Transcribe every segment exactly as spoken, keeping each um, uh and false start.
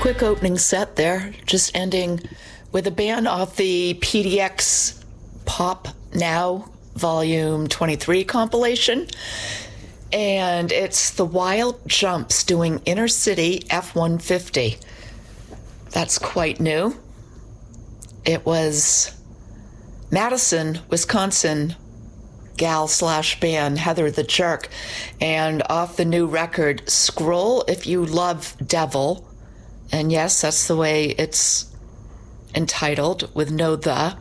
Quick opening set there, just ending with a band off the P D X Pop Now Volume twenty-three compilation. And it's the Wild Jumps doing Inner City F one fifty. That's quite new. It was Madison, Wisconsin gal slash band Heather the Jerk. And off the new record, Scroll If You Love Devil. And yes, that's the way it's entitled, with no the.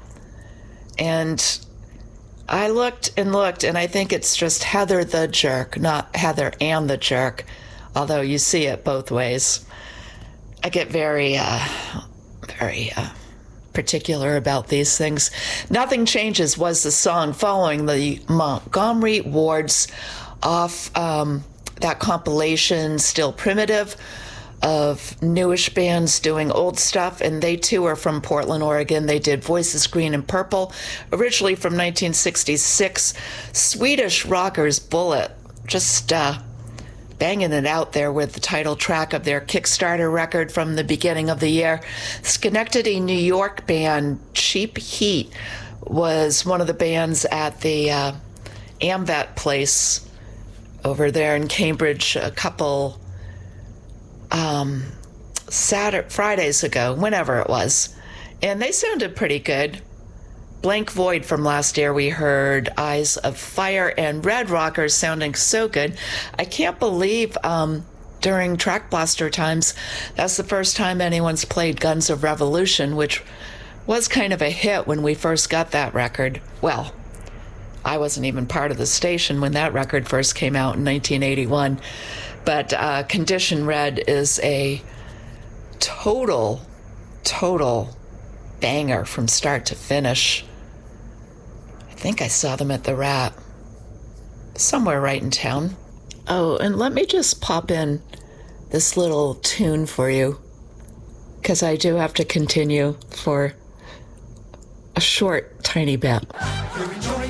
And I looked and looked, and I think it's just Heather the Jerk, not Heather and the Jerk, although you see it both ways. I get very, uh, very uh, particular about these things. Nothing Changes was the song following the Montgomery Wards off um, that compilation, Still Primitive, of newish bands doing old stuff, and they too are from Portland, Oregon. They did Voices Green and Purple, originally from nineteen sixty-six. Swedish rockers Bullet, just uh, banging it out there with the title track of their Kickstarter record from the beginning of the year. Schenectady, New York band Cheap Heat was one of the bands at the uh, Amvet place over there in Cambridge a couple Um, Saturday, Fridays ago, whenever it was, and they sounded pretty good. Blank Void from last year, we heard Eyes of Fire, and Red Rockers sounding so good. I can't believe um, during Track Blaster times, that's the first time anyone's played Guns of Revolution, which was kind of a hit when we first got that record. Well, I wasn't even part of the station when that record first came out in nineteen eighty-one. But uh, Condition Red is a total, total banger from start to finish. I think I saw them at the Rat, somewhere right in town. Oh, and let me just pop in this little tune for you, because I do have to continue for a short, tiny bit.